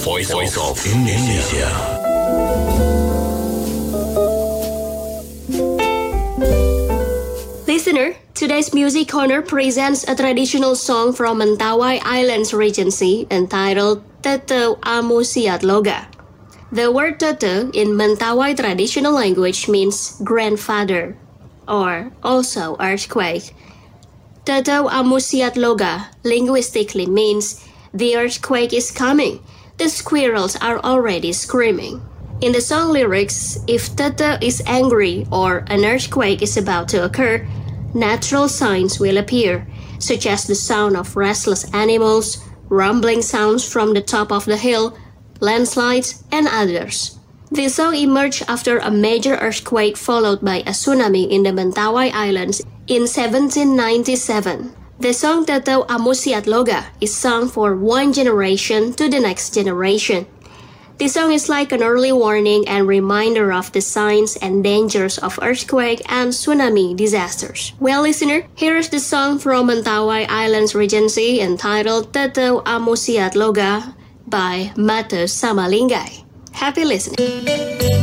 Voice of Indonesia. Listener, today's Music Corner presents a traditional song from Mentawai Islands Regency entitled Teto Amu Siat Loga. The word Teto in Mentawai traditional language means grandfather, or also earthquake. Teto Amu Siat Loga linguistically means the earthquake is coming. The squirrels are already screaming. In the song lyrics, if Teto is angry or an earthquake is about to occur, natural signs will appear, such as the sound of restless animals, rumbling sounds from the top of the hill, landslides, and others. The song emerged after a major earthquake followed by a tsunami in the Mentawai Islands in 1797. The song Teto Amu Siat Loga is sung for one generation to the next generation. This song is like an early warning and reminder of the signs and dangers of earthquake and tsunami disasters. Well, listener, here is the song from Mentawai Islands Regency entitled Teto Amu Siat Loga by Mata Samalinggai. Happy listening.